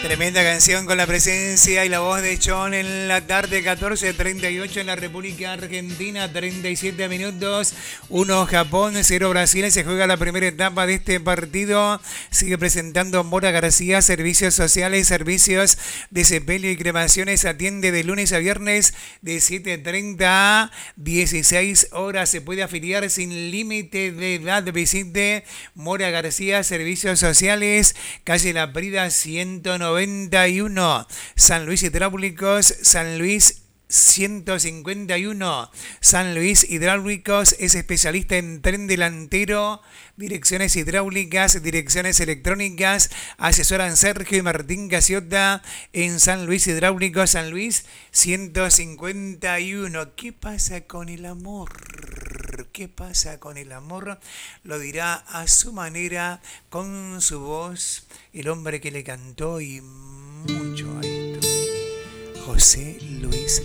Tremenda canción con la presencia y la voz de Chon en la tarde, 14:38 en la República Argentina, 37 minutos, 1 Japón, 0 Brasil. Se juega la primera etapa de este partido. Sigue presentando Mora García, servicios sociales, servicios de sepelio y cremaciones. Atiende de lunes a viernes de 7:30 a 16 horas. Se puede afiliar sin límite de edad. Visite Mora García, servicios sociales, calle La Prida 191, San Luis Hidráulicos, San Luis 151. San Luis Hidráulicos es especialista en tren delantero, direcciones hidráulicas, direcciones electrónicas. Asesoran Sergio y Martín Casiota en San Luis Hidráulicos, San Luis 151. ¿Qué pasa con el amor? ¿Qué pasa con el amor? Lo dirá a su manera, con su voz, el hombre que le cantó y mucho a esto, José Luis